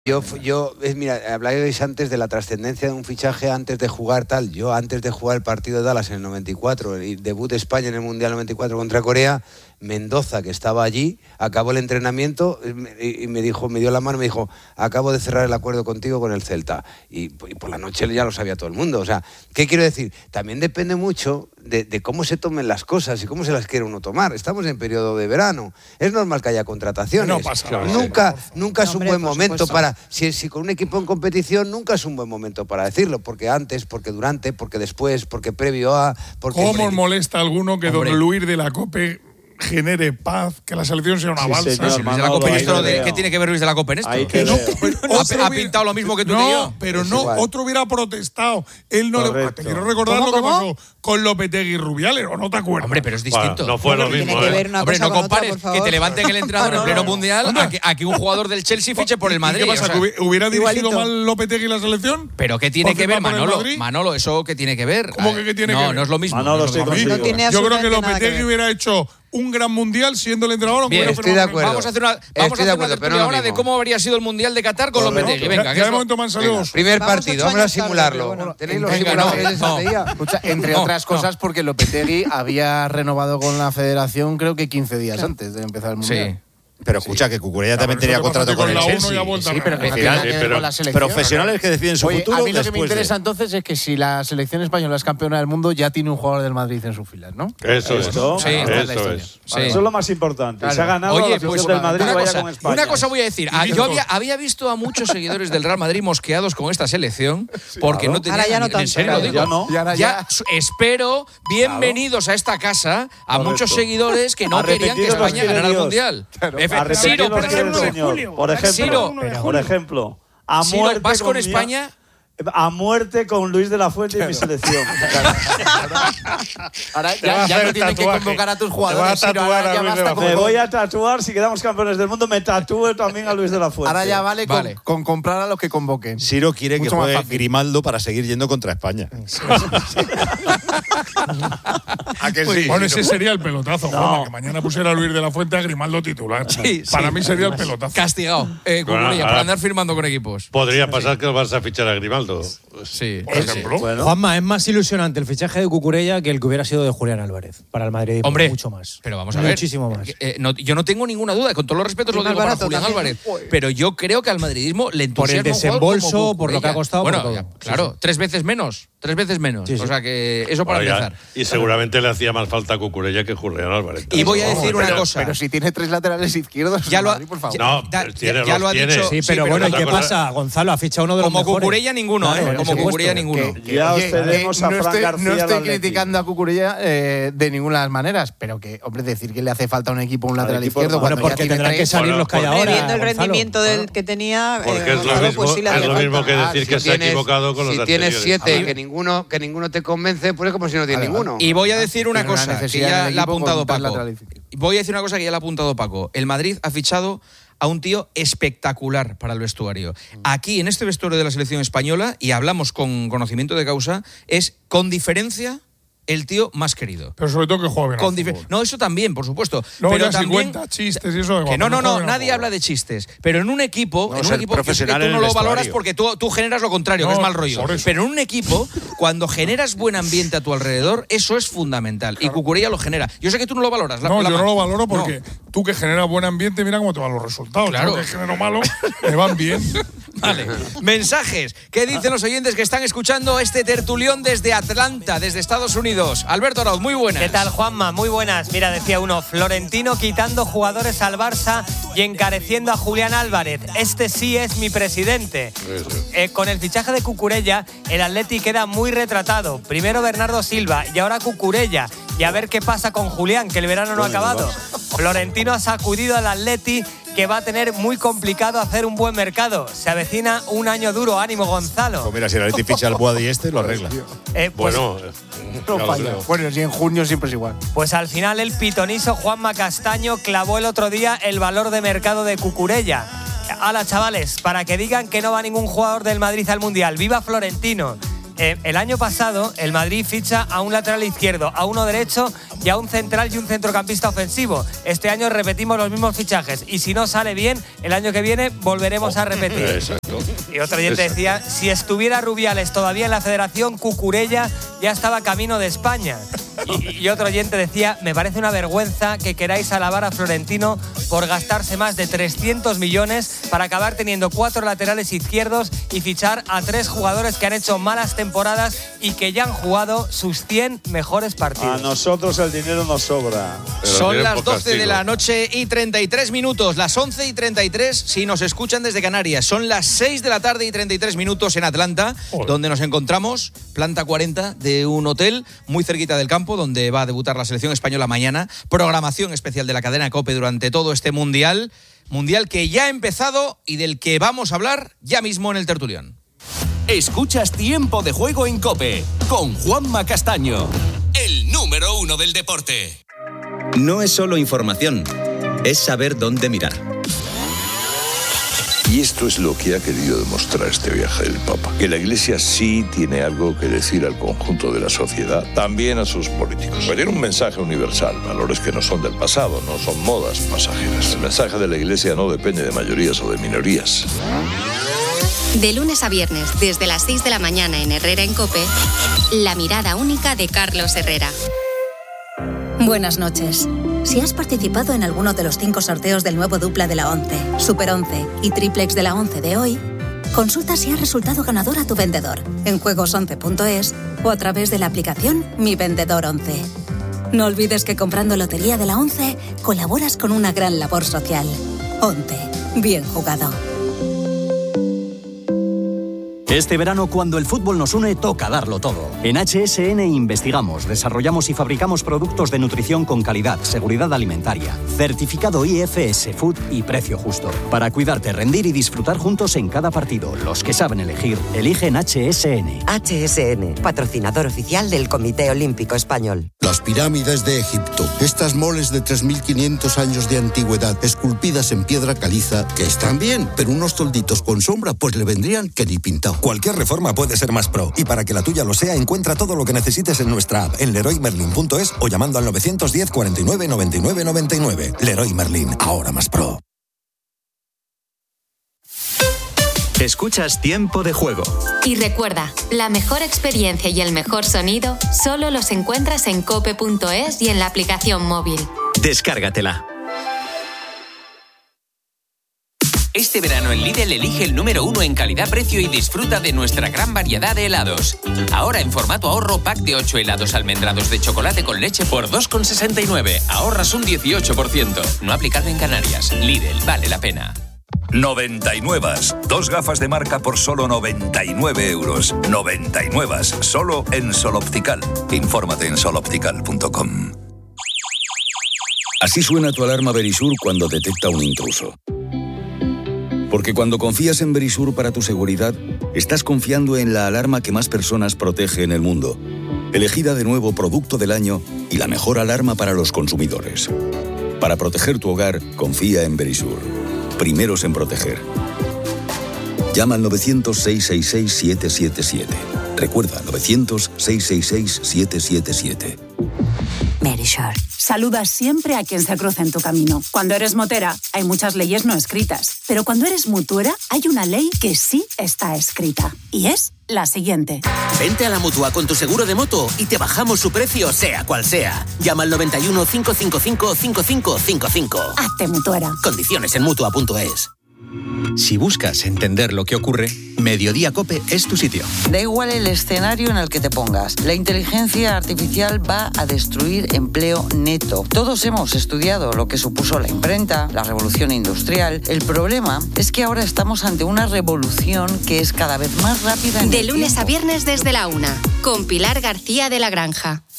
Mira, hablabais antes de la trascendencia de un fichaje antes de jugar tal. Yo antes de jugar el partido de Dallas en el 94, el debut de España en el Mundial 94 contra Corea, Mendoza, que estaba allí, acabó el entrenamiento y me dio la mano y me dijo, acabo de cerrar el acuerdo contigo con el Celta. Y por la noche ya lo sabía todo el mundo. O sea, ¿qué quiero decir? También depende mucho de cómo se tomen las cosas y cómo se las quiere uno tomar. Estamos en periodo de verano. Es normal que haya contrataciones. No pasa nada. Nunca es un buen momento para... Si con un equipo en competición, nunca es un buen momento para decirlo. Porque antes, porque durante, porque después, porque previo a... ¿Cómo os molesta a alguno que don Luis de la Cope genere paz, que la selección sea una balsa? Señor, Luis de la Cope, ¿qué tiene que ver Luis de la Cope en esto? ¿Ha pintado lo mismo que tú y yo? Pero no, otro hubiera protestado. Él no le... Te quiero recordar lo que pasó con Lopetegui y Rubiales, ¿o no te acuerdas? Hombre, pero es distinto. No fue lo mismo. Hombre, no compares que te levanten el entrenador en pleno mundial a que un jugador del Chelsea fiche por el Madrid. ¿Qué pasa? ¿Que hubiera dirigido mal Lopetegui la selección? ¿Pero qué tiene que ver, Manolo? ¿Eso qué tiene que ver? ¿Cómo que qué tiene que ver? No es lo mismo. Manolo, Yo creo que Lopetegui hubiera hecho un gran mundial siendo el entrenador. Bien, estoy de acuerdo. Vamos a hacer una tertulia ahora de cómo habría sido el mundial de Qatar con Lopetegui. Venga, ¿qué momento más saludos? Primer partido, vamos a simularlo. ¿Tenéis los simuladores de esa día? Entre otras cosas, porque Lopetegui había renovado con la federación creo que 15 días antes de empezar el mundial. Sí. Pero escucha, que Cucurella también tenía contrato con el Chelsea. Sí, pero que con la selección. Profesionales que deciden su futuro. A mí lo que me interesa entonces es que si la selección española es campeona del mundo, ya tiene un jugador del Madrid en sus filas, ¿no? Eso es. Eso Es lo más importante. Claro. Se ha ganado la selección del Madrid y vaya con España. Una cosa voy a decir. Yo había visto a muchos seguidores del Real Madrid mosqueados con esta selección porque no tenían... Ahora ya no tanto. En serio lo digo. Ya Espero, bienvenidos a esta casa, a muchos seguidores que no querían que España ganara el mundial. Ciro, por ejemplo, a muerte ¿vas con España? A muerte con Luis de la Fuente y mi selección. Ahora ya no tienen que convocar a tus jugadores. Me voy a tatuar, si quedamos campeones del mundo, me tatúo también a Luis de la Fuente. Ahora ya vale. Con comprar a los que convoquen. Ciro quiere que juegue Grimaldo para seguir yendo contra España. ¿A que sí? Bueno, ese sería el pelotazo, Juanma, que mañana pusiera a Luis de la Fuente a Grimaldo titular. Para mí sería el pelotazo. Castigado. Para andar firmando con equipos. Podría pasar que vas a fichar a Grimaldo. Sí. Por ejemplo. Bueno. Juanma, es más ilusionante el fichaje de Cucurella que el que hubiera sido de Julián Álvarez para el Madrid. Hombre, mucho más. Pero vamos a ver. Muchísimo más. Yo no tengo ninguna duda, con todos los respetos lo digo para Julián Álvarez. Pero yo creo que al madridismo le entusiasma por el desembolso, por lo que ha costado. Bueno, por todo. claro, 3 veces menos. 3 veces menos. Sí, sí. O sea que eso para empezar. Y seguramente le hacía más falta a Cucurella que Julián Álvarez. Y voy a decir una cosa. Pero si tiene 3 laterales izquierdos, ya lo ha, por favor. Ya lo ha dicho. Sí, pero bueno, ¿y qué pasa? Gonzalo ha fichado uno de los mejores. Como Cucurella ninguno, como Cucurella ninguno. Ya os cedemos a Fran García. No estoy criticando a Cucurella de ninguna de las maneras, pero que, hombre, decir que le hace falta un equipo, un lateral izquierdo. Bueno, porque tendrán que salir los que hay ahora. Viendo el rendimiento del que tenía. Porque es lo mismo que decir que se ha equivocado con los anteriores. Si tienes 7 que ninguno te convence, pues es como si no tienes ninguno. Y voy a decir una cosa que ya le ha apuntado Paco. El Madrid ha fichado a un tío espectacular para el vestuario. Aquí, en este vestuario de la selección española, y hablamos con conocimiento de causa, es con diferencia el tío más querido. Pero sobre todo que juega bien. No, eso también, por supuesto. No, pero ya también, si cuenta chistes y eso. Que nadie habla de chistes. Pero en un equipo, que tú no lo valoras porque tú generas lo contrario, que es mal rollo. Pero en un equipo, cuando generas buen ambiente a tu alrededor, eso es fundamental. Claro. Y Cucurella lo genera. Yo sé que tú no lo valoras. Yo no lo valoro porque tú que generas buen ambiente, mira cómo te van los resultados. Claro. Yo que genero malo, me van bien. Vale. Mensajes. ¿Qué dicen los oyentes que están escuchando este tertulión desde Atlanta, desde Estados Unidos? Alberto Arauz, muy buenas. ¿Qué tal, Juanma? Muy buenas. Mira, decía uno, Florentino quitando jugadores al Barça y encareciendo a Julián Álvarez. Este sí es mi presidente. Con el fichaje de Cucurella, el Atleti queda muy retratado. Primero Bernardo Silva y ahora Cucurella. Y a ver qué pasa con Julián, que el verano no ha acabado. Florentino ha sacudido al Atleti, que va a tener muy complicado hacer un buen mercado. Se avecina un año duro. Ánimo, Gonzalo. Pues mira, si el Atleti ficha al Boadi lo arregla. Bueno, y en junio siempre es igual. Pues al final el pitoniso Juanma Castaño clavó el otro día el valor de mercado de Cucurella. Hala, chavales, para que digan que no va ningún jugador del Madrid al Mundial. ¡Viva Florentino! el año pasado el Madrid ficha a un lateral izquierdo, a uno derecho y a un central y un centrocampista ofensivo. Este año repetimos los mismos fichajes y si no sale bien, el año que viene volveremos a repetir. Exacto. Y otro oyente decía, si estuviera Rubiales todavía en la federación, Cucurella ya estaba camino de España. Y otro oyente decía, me parece una vergüenza que queráis alabar a Florentino por gastarse más de 300 millones para acabar teniendo 4 laterales izquierdos y fichar a 3 jugadores que han hecho malas temporadas y que ya han jugado sus 100 mejores partidos. A nosotros el dinero nos sobra. Son las 12 de la noche y 33 minutos, las 11 y 33 si nos escuchan desde Canarias. Son las 6 de la tarde y 33 minutos en Atlanta, donde nos encontramos, planta 40 de un hotel muy cerquita del campo, donde va a debutar la selección española mañana. Programación especial de la cadena COPE durante todo este mundial que ya ha empezado y del que vamos a hablar ya mismo en el tertulión. Escuchas Tiempo de Juego en COPE con Juanma Castaño, el número 1 del deporte. No es solo información, es saber dónde mirar. Y esto es lo que ha querido demostrar este viaje del Papa, que la Iglesia sí tiene algo que decir al conjunto de la sociedad, también a sus políticos. Tiene un mensaje universal, valores que no son del pasado, no son modas pasajeras. El mensaje de la Iglesia no depende de mayorías o de minorías. De lunes a viernes, desde las 6 de la mañana en Herrera en COPE, la mirada única de Carlos Herrera. Buenas noches. Si has participado en alguno de los 5 sorteos del nuevo dupla de la 11, Super 11 y Triplex de la 11 de hoy, consulta si has resultado ganador a tu vendedor en juegos11.es o a través de la aplicación Mi Vendedor 11. No olvides que comprando Lotería de la 11 colaboras con una gran labor social. 11. Bien jugado. Este verano, cuando el fútbol nos une, toca darlo todo. En HSN investigamos, desarrollamos y fabricamos productos de nutrición con calidad, seguridad alimentaria, certificado IFS Food y precio justo. Para cuidarte, rendir y disfrutar juntos en cada partido. Los que saben elegir, eligen HSN. HSN, patrocinador oficial del Comité Olímpico Español. Las pirámides de Egipto. Estas moles de 3.500 años de antigüedad, esculpidas en piedra caliza, que están bien, pero unos tolditos con sombra, pues le vendrían que ni pintado. Cualquier reforma puede ser más pro, y para que la tuya lo sea, encuentra todo lo que necesites en nuestra app, en leroymerlin.es o llamando al 910 49 99 99. Leroy Merlin, ahora más pro. Escuchas Tiempo de Juego. Y recuerda, la mejor experiencia y el mejor sonido solo los encuentras en cope.es y en la aplicación móvil. Descárgatela. Este verano en Lidl elige el número 1 en calidad-precio y disfruta de nuestra gran variedad de helados. Ahora en formato ahorro, pack de 8 helados almendrados de chocolate con leche por 2,69. Ahorras un 18%. No aplicado en Canarias. Lidl, vale la pena. 99. 2 gafas de marca por solo 99 euros. 99. Solo en Sol Optical. Infórmate en soloptical.com. Así suena tu alarma Verisur cuando detecta un intruso. Porque cuando confías en Verisur para tu seguridad, estás confiando en la alarma que más personas protege en el mundo. Elegida de nuevo Producto del Año y la mejor alarma para los consumidores. Para proteger tu hogar, confía en Verisur. Primeros en proteger. Llama al 900-666-777. Recuerda, 900-666-777. Verisur. Saluda siempre a quien se cruza en tu camino. Cuando eres motera, hay muchas leyes no escritas. Pero cuando eres mutuera, hay una ley que sí está escrita. Y es la siguiente. Vente a la Mutua con tu seguro de moto y te bajamos su precio, sea cual sea. Llama al 91 555 5555. Hazte mutuera. Condiciones en Mutua.es. Si buscas entender lo que ocurre, Mediodía COPE es tu sitio. Da igual el escenario en el que te pongas. La inteligencia artificial va a destruir empleo neto. Todos hemos estudiado lo que supuso la imprenta, la revolución industrial. El problema es que ahora estamos ante una revolución que es cada vez más rápida. De lunes a viernes desde la 1, con Pilar García de la Granja.